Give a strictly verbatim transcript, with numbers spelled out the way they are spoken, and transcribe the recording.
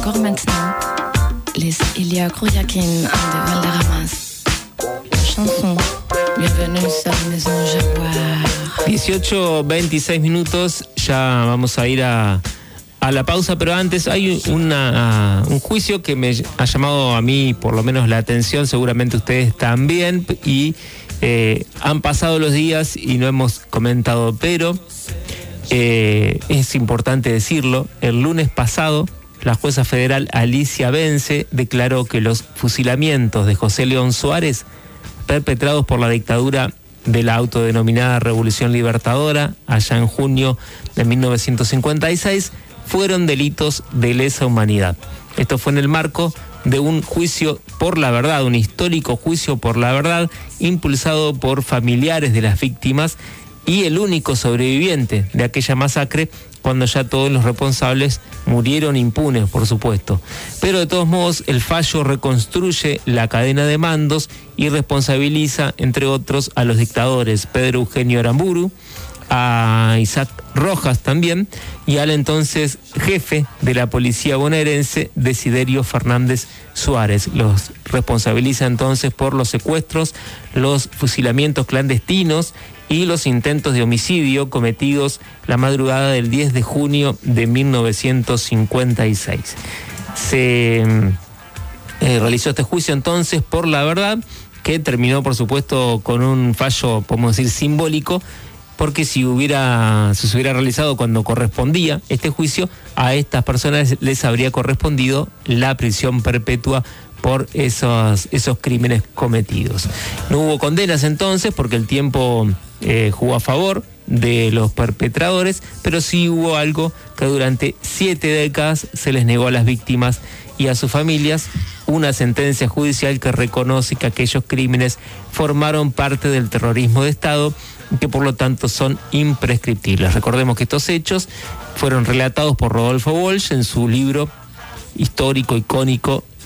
encore maintenant, les Elia Krouyakin de Valderramas. Chanson, bienvenue sur la Maison Jaguar. dieciocho veintiséis minutos, ya vamos a ir a, a la pausa, pero antes hay una, un juicio que me ha llamado a mí por lo menos la atención, seguramente ustedes también, y eh, han pasado los días y no hemos comentado, pero eh, es importante decirlo. El lunes pasado, la jueza federal Alicia Bence declaró que los fusilamientos de José León Suárez, perpetrados por la dictadura de la autodenominada Revolución Libertadora, allá en junio de mil novecientos cincuenta y seis, fueron delitos de lesa humanidad. Esto fue en el marco de un juicio por la verdad, un histórico juicio por la verdad, impulsado por familiares de las víctimas y el único sobreviviente de aquella masacre, cuando ya todos los responsables murieron impunes, por supuesto. Pero de todos modos, el fallo reconstruye la cadena de mandos y responsabiliza, entre otros, a los dictadores Pedro Eugenio Aramburu, a Isaac Rojas también, y al entonces jefe de la policía bonaerense, Desiderio Fernández Suárez. Los responsabiliza entonces por los secuestros, los fusilamientos clandestinos y los intentos de homicidio cometidos la madrugada del diez de junio de mil novecientos cincuenta y seis. Se eh, realizó este juicio entonces por la verdad, que terminó por supuesto con un fallo, podemos decir, simbólico, porque si hubiera, si se hubiera realizado cuando correspondía este juicio, a estas personas les habría correspondido la prisión perpetua por esos, esos crímenes cometidos. No hubo condenas entonces, porque el tiempo eh, jugó a favor de los perpetradores, pero sí hubo algo que durante siete décadas se les negó a las víctimas y a sus familias: una sentencia judicial que reconoce que aquellos crímenes formaron parte del terrorismo de Estado y que por lo tanto son imprescriptibles. Recordemos que estos hechos fueron relatados por Rodolfo Walsh en su libro histórico, icónico,